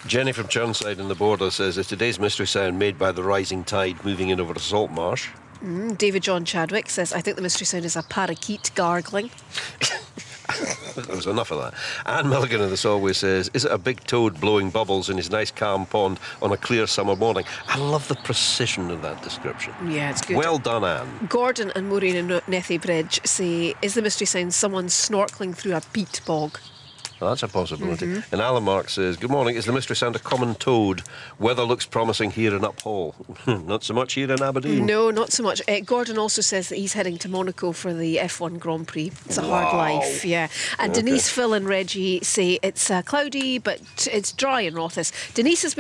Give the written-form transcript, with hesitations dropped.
Jenny from Churnside in the Border says, is today's mystery sound made by the rising tide moving in over a salt marsh? David John Chadwick says, I think the mystery sound is a parakeet gargling. There was enough of that. Anne Milligan of the Solway says, is it a big toad blowing bubbles in his nice calm pond on a clear summer morning? I love the precision of that description. Yeah, it's good. Well done, Anne. Gordon and Maureen in Nethy Bridge say, is the mystery sound someone snorkelling through a peat bog? Well, that's a possibility. And Alan Mark says, good morning, is the mystery sound a common toad? Weather looks promising here in Uphall. Not so much here in Aberdeen. No, not so much. Gordon also says that he's heading to Monaco for the F1 Grand Prix. It's a hard life, yeah. And Denise, Phil and Reggie say it's cloudy, but it's dry in Rothes. Denise has been